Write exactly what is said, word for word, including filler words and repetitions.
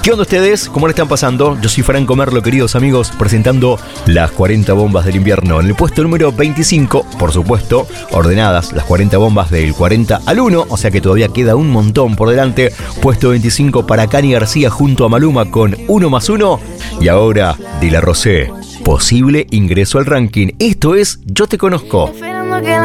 ¿Qué onda ustedes? ¿Cómo le están pasando? Yo soy Franco Merlo, queridos amigos, presentando las cuarenta bombas del invierno. En el puesto número veinticinco, por supuesto, ordenadas las cuarenta bombas del cuarenta al uno, o sea que todavía queda un montón por delante. Puesto veinticinco para Cani García junto a Maluma con uno más uno. Y ahora, De La Rosé, posible ingreso al ranking. Esto es Yo Te Conozco. Esperando que la